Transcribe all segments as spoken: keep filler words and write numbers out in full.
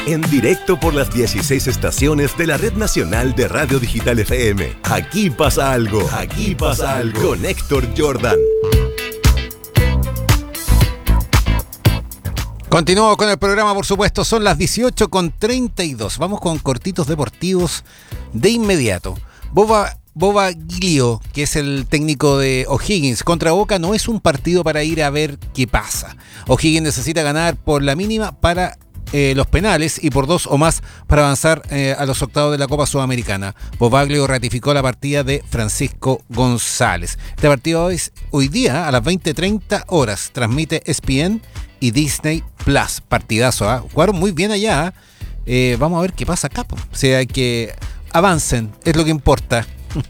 En directo por las dieciséis estaciones de la Red Nacional de Radio Digital F M. Aquí pasa algo. Aquí pasa algo. Con Héctor Jordan. Continuamos con el programa, por supuesto. Son las dieciocho con treinta y dos. Vamos con cortitos deportivos de inmediato. Boba, Boba Giglio, que es el técnico de O'Higgins, contra Boca no es un partido para ir a ver qué pasa. O'Higgins necesita ganar por la mínima para Eh, los penales y por dos o más para avanzar eh, a los octavos de la Copa Sudamericana. Bobaglio ratificó la partida de Francisco González. Este partido es hoy día a las veinte treinta horas. Transmite E S P N y Disney Plus. Partidazo, ¿eh? Jugaron muy bien allá. Eh, vamos a ver qué pasa acá. O sea, que avancen, es lo que importa.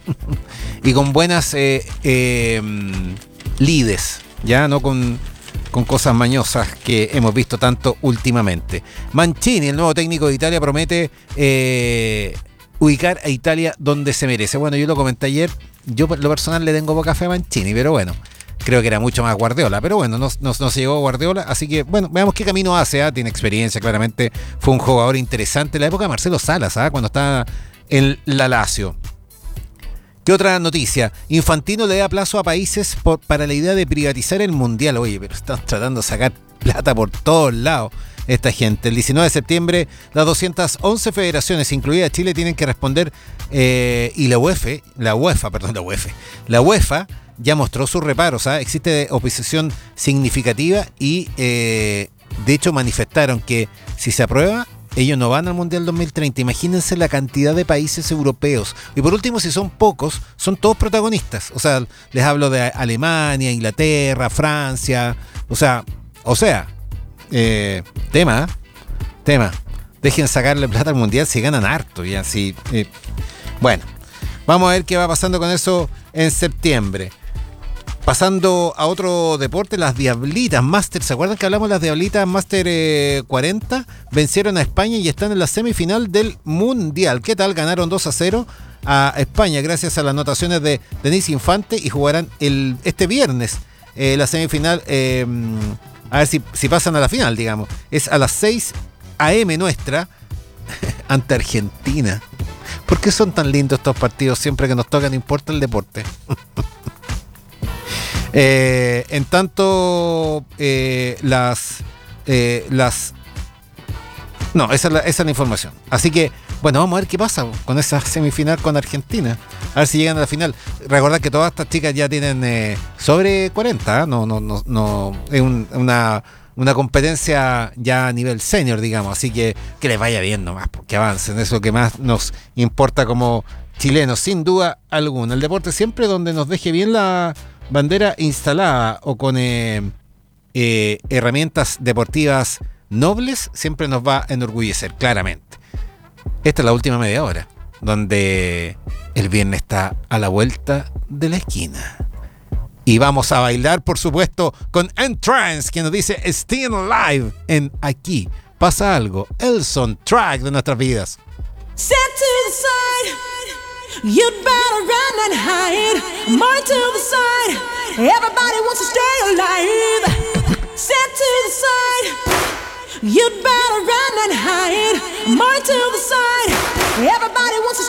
Y con buenas eh, eh, lides, ya no con... con cosas mañosas que hemos visto tanto últimamente. Mancini, el nuevo técnico de Italia, promete eh, ubicar a Italia donde se merece. Bueno, yo lo comenté ayer, yo por lo personal le tengo poca fe a Mancini, pero bueno, creo que era mucho más Guardiola, pero bueno, no, no, no se llegó a Guardiola, así que bueno, veamos qué camino hace, ¿eh? Tiene experiencia, claramente fue un jugador interesante en la época de Marcelo Salas, ¿eh? Cuando estaba en la Lazio. ¿Qué otra noticia? Infantino le da plazo a países por, para la idea de privatizar el Mundial. Oye, pero están tratando de sacar plata por todos lados esta gente. El diecinueve de septiembre, las doscientas once federaciones, incluida Chile, tienen que responder eh, y la UEFA, la UEFA, perdón, la UEFA, la UEFA ya mostró sus reparos. ¿eh? Existe oposición significativa y eh, de hecho manifestaron que si se aprueba, ellos no van al Mundial dos mil treinta. Imagínense la cantidad de países europeos. Y por último, si son pocos, son todos protagonistas. O sea, les hablo de Alemania, Inglaterra, Francia. O sea, o sea, eh, tema, tema. Dejen sacarle plata al Mundial si ganan harto. Y así, eh. Bueno, vamos a ver qué va pasando con eso en septiembre. Pasando a otro deporte, las Diablitas Master. ¿Se acuerdan que hablamos de las Diablitas Master eh, cuarenta? Vencieron a España y están en la semifinal del Mundial. ¿Qué tal? Ganaron dos a cero a España gracias a las anotaciones de Denise Infante y jugarán el, este viernes eh, la semifinal. Eh, a ver si, si pasan a la final, digamos. Es a las seis a eme nuestra ante Argentina. ¿Por qué son tan lindos estos partidos? Siempre que nos tocan, no importa el deporte. Eh, en tanto, eh, las, eh, las... No, esa es, la, esa es la información. Así que, bueno, vamos a ver qué pasa con esa semifinal con Argentina. A ver si llegan a la final. Recordad que todas estas chicas ya tienen eh, sobre cuarenta. ¿eh? No, no, no, no, es un, una, una competencia ya a nivel senior, digamos. Así que que les vaya bien nomás, que avancen. Eso es lo que más nos importa como chilenos, sin duda alguna. El deporte siempre donde nos deje bien la bandera instalada o con eh, eh, herramientas deportivas nobles, siempre nos va a enorgullecer, claramente. Esta es la última media hora, donde el viernes está a la vuelta de la esquina. Y vamos a bailar, por supuesto, con Entrance, que nos dice Still Alive en Aquí Pasa Algo, el soundtrack de nuestras vidas. Set to the side. You'd better run and hide. More to the side. Everybody wants to stay alive. Set to the side. You'd better run and hide. More to the side. Everybody wants to